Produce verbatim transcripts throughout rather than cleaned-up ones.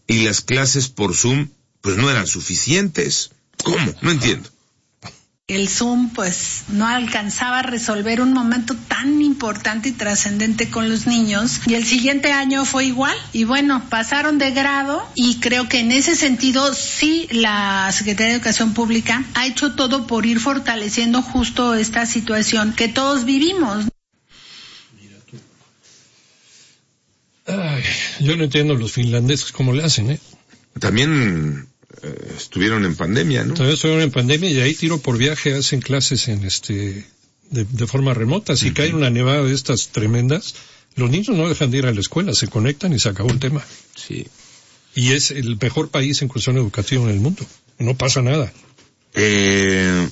y las clases por Zoom pues no eran suficientes. ¿Cómo? No entiendo. El Zoom pues no alcanzaba a resolver un momento tan importante y trascendente con los niños, y el siguiente año fue igual, y bueno, pasaron de grado, y creo que en ese sentido sí la Secretaría de Educación Pública ha hecho todo por ir fortaleciendo justo esta situación que todos vivimos. Ay, yo no entiendo los finlandeses cómo le hacen, ¿eh? También eh, estuvieron en pandemia, ¿no? También estuvieron en pandemia y ahí tiro por viaje hacen clases en este de, de forma remota. Si uh-huh. cae una nevada de estas tremendas, los niños no dejan de ir a la escuela, se conectan y se acabó el tema. Sí. Y es el mejor país en cuestión educativa en el mundo. No pasa nada. Eh,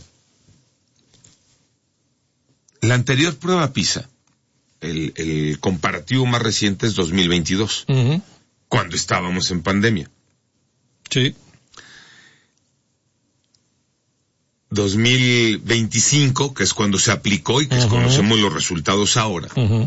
la anterior prueba PISA, el, el comparativo más reciente es dos mil veintidós, uh-huh. cuando estábamos en pandemia. Sí. dos mil veinticinco, que es cuando se aplicó y que uh-huh. conocemos los resultados ahora. Uh-huh.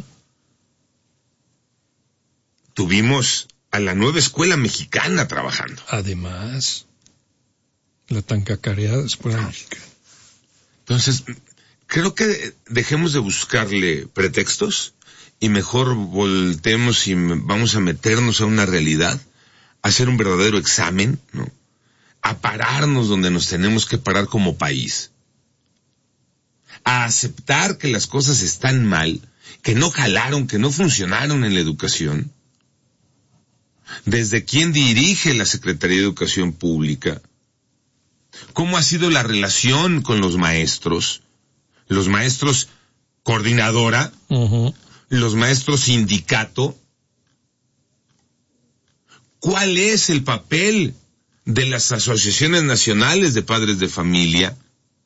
Tuvimos a la nueva escuela mexicana trabajando. Además, la tan cacareada escuela ah. mexicana. Entonces, creo que dejemos de buscarle pretextos y mejor volteemos y vamos a meternos a una realidad, a hacer un verdadero examen, ¿no? A pararnos donde nos tenemos que parar como país, a aceptar que las cosas están mal, que no jalaron, que no funcionaron en la educación, desde quién dirige la Secretaría de Educación Pública, cómo ha sido la relación con los maestros, los maestros coordinadora, uh-huh. los maestros sindicato, cuál es el papel de las asociaciones nacionales de padres de familia,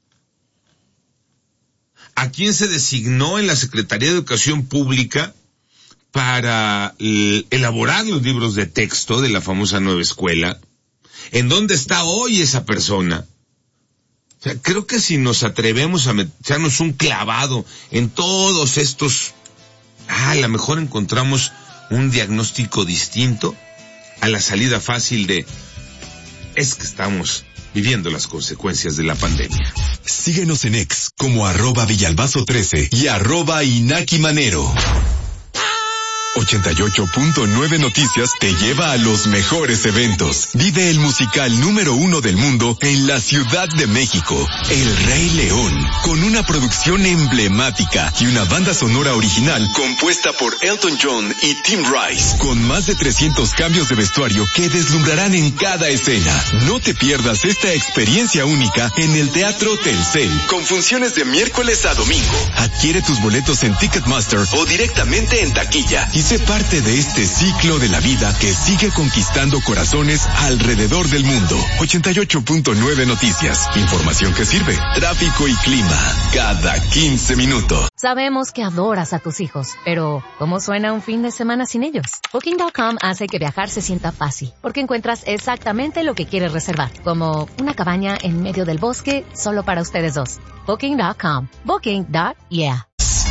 a quién se designó en la Secretaría de Educación Pública para eh, elaborar los libros de texto de la famosa nueva escuela, en dónde está hoy esa persona. O sea, creo que si nos atrevemos a echarnos un clavado en todos estos, ah, a lo mejor encontramos un diagnóstico distinto a la salida fácil de es que estamos viviendo las consecuencias de la pandemia. Síguenos en X como arroba Villalbazo trece y arroba Inaki Manero. ochenta y ocho punto nueve Noticias te lleva a los mejores eventos. Vive el musical número uno del mundo en la Ciudad de México, El Rey León, con una producción emblemática y una banda sonora original compuesta por Elton John y Tim Rice, con más de trescientos cambios de vestuario que deslumbrarán en cada escena. No te pierdas esta experiencia única en el Teatro Telcel, con funciones de miércoles a domingo. Adquiere tus boletos en Ticketmaster o directamente en taquilla y sé parte de este ciclo de la vida que sigue conquistando corazones alrededor del mundo. ochenta y ocho punto nueve Noticias. Información que sirve. Tráfico y clima. Cada quince minutos. Sabemos que adoras a tus hijos, pero ¿cómo suena un fin de semana sin ellos? Booking punto com hace que viajar se sienta fácil, porque encuentras exactamente lo que quieres reservar, como una cabaña en medio del bosque solo para ustedes dos. Booking punto com. Booking. Yeah.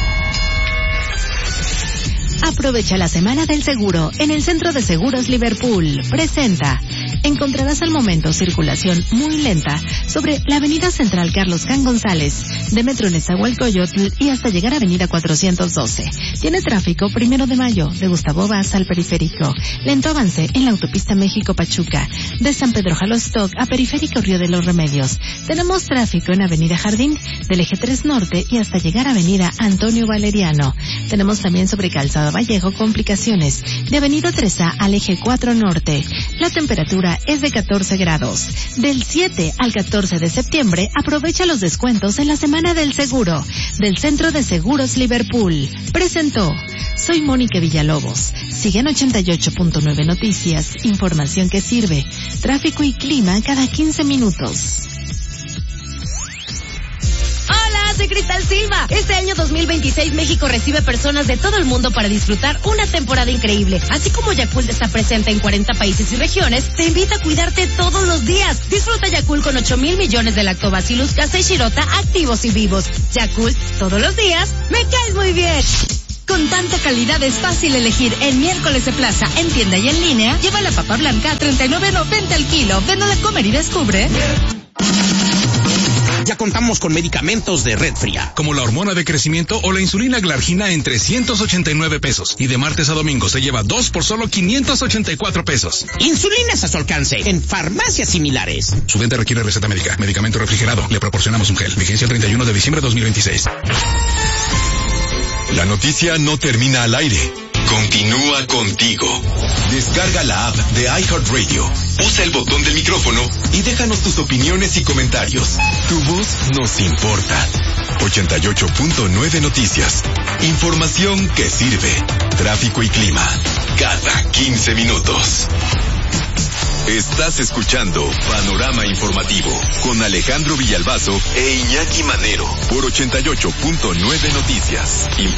Aprovecha la Semana del Seguro en el Centro de Seguros Liverpool. Presenta. Encontrarás al momento circulación muy lenta sobre la Avenida Central Carlos Can González, de Metro Nezahualcóyotl y hasta llegar a Avenida cuatrocientos doce. Tiene tráfico Primero de Mayo, de Gustavo Vaz al Periférico. Lento avance en la autopista México-Pachuca, de San Pedro Jalostoc a Periférico Río de los Remedios. Tenemos tráfico en Avenida Jardín, del Eje tres Norte y hasta llegar a Avenida Antonio Valeriano. Tenemos también sobre Calzada Vallejo complicaciones, de Avenida Treza al Eje cuatro Norte. La temperatura es de catorce grados. Del siete al catorce de septiembre, aprovecha los descuentos en la Semana del Seguro del Centro de Seguros Liverpool. Presentó. Soy Mónica Villalobos. Sigan ochenta y ocho punto nueve Noticias, información que sirve. Tráfico y clima cada quince minutos. Hola, soy Cristal Silva. Este año dos mil veintiséis México recibe personas de todo el mundo para disfrutar una temporada increíble. Así como Yakult está presente en cuarenta países y regiones, te invita a cuidarte todos los días. Disfruta Yakult con ocho mil millones de Lactobacillus casei shirota activos y vivos. Yakult, todos los días, me caes muy bien. Con tanta calidad es fácil elegir. En Miércoles de Plaza, en tienda y en línea, lleva la papa blanca a treinta y nueve noventa el kilo. Ven a la Comer y descubre. Ya contamos con medicamentos de Red Fría, como la hormona de crecimiento o la insulina Glargina en trescientos ochenta y nueve pesos. Y de martes a domingo se lleva dos por solo quinientos ochenta y cuatro pesos. Insulinas a su alcance en farmacias similares. Su venta requiere receta médica. Medicamento refrigerado. Le proporcionamos un gel. Vigencia el treinta y uno de diciembre de dos mil veintiséis. La noticia no termina al aire. Continúa contigo. Descarga la app de iHeartRadio. Usa el botón del micrófono y déjanos tus opiniones y comentarios. Tu voz nos importa. ochenta y ocho punto nueve Noticias. Información que sirve. Tráfico y clima. Cada quince minutos. Estás escuchando Panorama Informativo con Alejandro Villalbazo e Iñaki Manero por ochenta y ocho punto nueve Noticias. Info